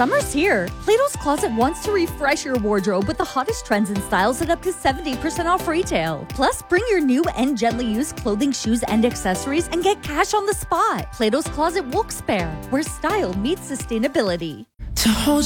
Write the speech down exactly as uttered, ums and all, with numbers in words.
Summer's here. Plato's Closet wants to refresh your wardrobe with the hottest trends and styles at up to seventy percent off retail. Plus, bring your new and gently used clothing, shoes, and accessories and get cash on the spot. Plato's Closet Wilkes-Barre, where style meets sustainability. To hold